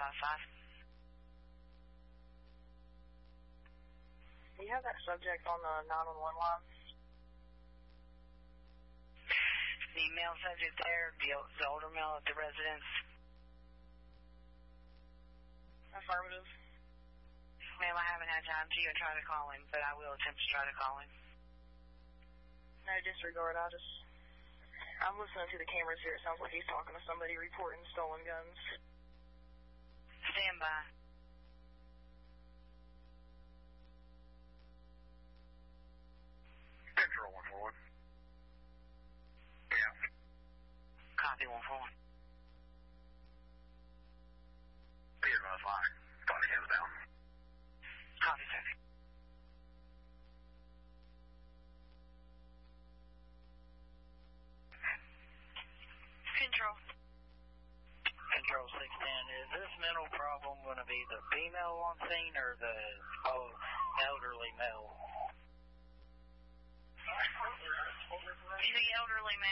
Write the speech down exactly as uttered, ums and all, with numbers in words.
five five. Do you have that subject on the nine one one line? The male subject there, the, the older male at the residence. Affirmative. Ma'am, I haven't had time to even try to call him, but I will attempt to try to call him. No disregard, I just... I'm listening to the cameras here. It sounds like he's talking to somebody reporting stolen guns. Stand by. Central one four one. Yeah. Copy one four one. Peter on the fire. Got the hands down. Copy, sir. Control. Control six ten, is this mental problem going to be the female on scene or the